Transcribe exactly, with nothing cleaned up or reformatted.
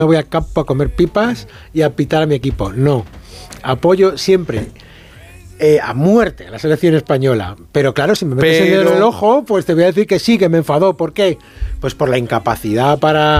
no voy al campo a comer pipas y a pitar a mi equipo. No, apoyo siempre eh, a muerte a la selección española. Pero claro, si me metes Pero... en el ojo, pues te voy a decir que sí, que me enfadó. ¿Por qué? Pues por la incapacidad para